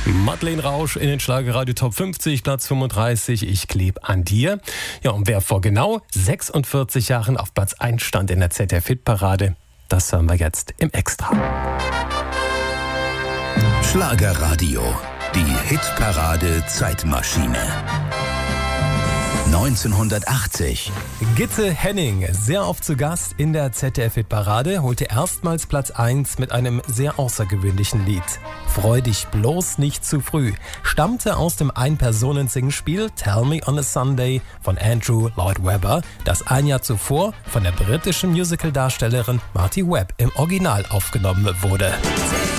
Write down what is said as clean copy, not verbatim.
Madeleine Rausch in den Schlagerradio Top 50, Platz 35, ich kleb an dir. Ja, und wer vor genau 46 Jahren auf Platz 1 stand in der ZDF-Hitparade, das hören wir jetzt im Extra. Schlagerradio, die Hitparade Zeitmaschine. 1980. Gitte Henning, sehr oft zu Gast in der ZDF-Hitparade, holte erstmals Platz 1 mit einem sehr außergewöhnlichen Lied. Freu dich bloß nicht zu früh, stammte aus dem Ein-Personen-Singspiel Tell Me on a Sunday von Andrew Lloyd Webber, das ein Jahr zuvor von der britischen Musical-Darstellerin Marty Webb im Original aufgenommen wurde.